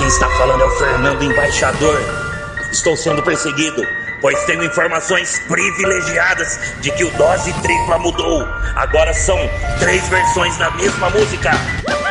Quem está falando é o Fernando Embaixador. Estou sendo perseguido, pois tenho informações privilegiadas de que o Dose Tripla mudou. Agora são 3 versões da mesma música.